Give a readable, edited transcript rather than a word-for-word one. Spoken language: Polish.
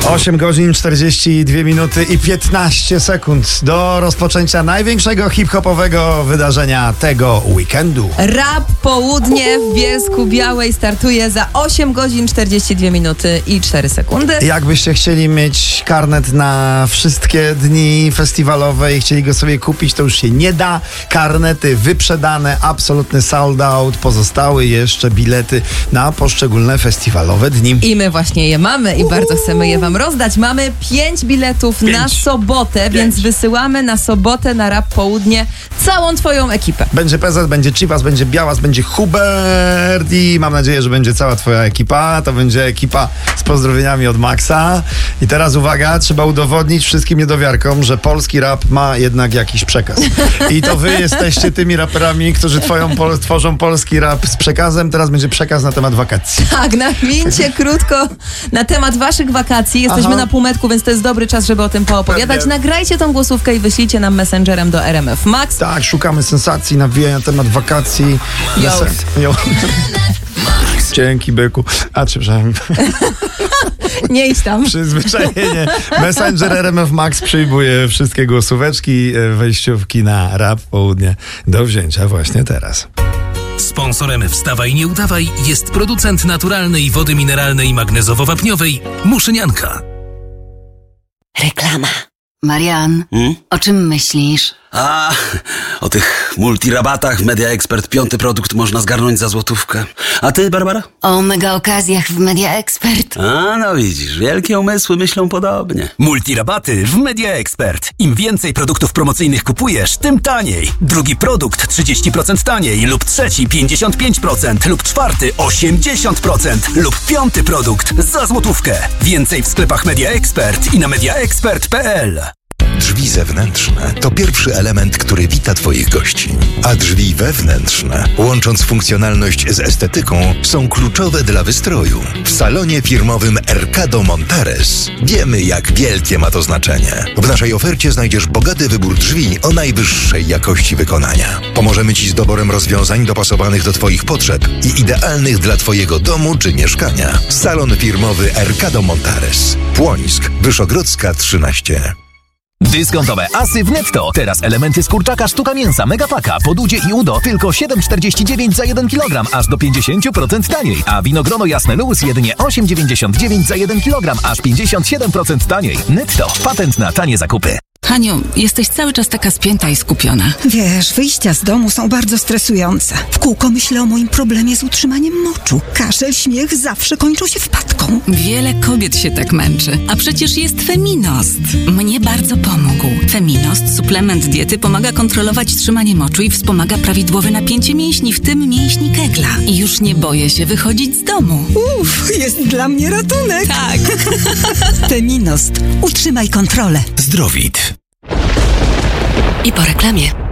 8 godzin 42 minuty i 15 sekund do rozpoczęcia największego hip-hopowego wydarzenia tego weekendu. Rap Południe w Bielsku Białej startuje za 8 godzin 42 minuty i 4 sekundy. Jakbyście chcieli mieć karnet na wszystkie dni festiwalowe i chcieli go sobie kupić, to już się nie da. Karnety wyprzedane, absolutny sold out. Pozostały jeszcze bilety na poszczególne festiwalowe dni. I my właśnie je mamy i bardzo chcemy je wam rozdać. Mamy 5 biletów na sobotę, więc wysyłamy na sobotę na Rap Południe całą twoją ekipę. Będzie PZ, będzie Chivas, będzie Białas, będzie Hubert i mam nadzieję, że będzie cała twoja ekipa. To będzie ekipa z pozdrowieniami od Maxa. I teraz uwaga, trzeba udowodnić wszystkim niedowiarkom, że polski rap ma jednak jakiś przekaz. I to wy jesteście tymi raperami, którzy tworzą polski rap z przekazem. Teraz będzie przekaz na temat wakacji. Tak, nawincie krótko na temat waszych wakacji. Jesteśmy na półmetku, więc to jest dobry czas, żeby o tym poopowiadać. Pewnie. Nagrajcie tą głosówkę i wyślijcie nam messengerem do RMF Max. Tak, szukamy sensacji, nawijania na temat wakacji. Yo. Dzięki, byku. A, przepraszam. Nie idź tam. Przyzwyczajenie. Messenger RMF Max przyjmuje wszystkie głosóweczki, wejściówki na Rap Południe do wzięcia właśnie teraz. Sponsorem Wstawaj Nie Udawaj jest producent naturalnej wody mineralnej magnezowo-wapniowej Muszynianka. Reklama. Marian, o czym myślisz? O tych multirabatach w Media Expert 5. produkt można zgarnąć za złotówkę. A ty, Barbara? O mega okazjach w Media Expert. No widzisz, wielkie umysły myślą podobnie. Multirabaty w Media Expert. Im więcej produktów promocyjnych kupujesz, tym taniej. Drugi produkt 30% taniej lub trzeci 55% lub czwarty 80% lub 5. produkt za złotówkę. Więcej w sklepach Media Expert i na mediaexpert.pl. Drzwi zewnętrzne to pierwszy element, który wita Twoich gości. A drzwi wewnętrzne, łącząc funkcjonalność z estetyką, są kluczowe dla wystroju. W salonie firmowym Ercado Montares wiemy, jak wielkie ma to znaczenie. W naszej ofercie znajdziesz bogaty wybór drzwi o najwyższej jakości wykonania. Pomożemy Ci z doborem rozwiązań dopasowanych do Twoich potrzeb i idealnych dla Twojego domu czy mieszkania. Salon firmowy Ercado Montares. Płońsk, Wyszogrodzka 13. Dyskontowe asy w Netto. Teraz elementy z kurczaka, sztuka mięsa, megapaka, podudzie i udo tylko 7,49 za 1 kg, aż do 50% taniej. A winogrono jasne luz jedynie 8,99 za 1 kg, aż 57% taniej. Netto. Patent na tanie zakupy. Haniu, jesteś cały czas taka spięta i skupiona. Wiesz, wyjścia z domu są bardzo stresujące. W kółko myślę o moim problemie z utrzymaniem moczu. Kaszel, śmiech zawsze kończą się wpadką. Wiele kobiet się tak męczy. A przecież jest Feminost. Mnie bardzo pomógł. Feminost, suplement diety, pomaga kontrolować trzymanie moczu i wspomaga prawidłowe napięcie mięśni, w tym mięśni kegla. I już nie boję się wychodzić z domu. Jest dla mnie ratunek. Tak. Feminost. Utrzymaj kontrolę. Zdrowit. I po reklamie.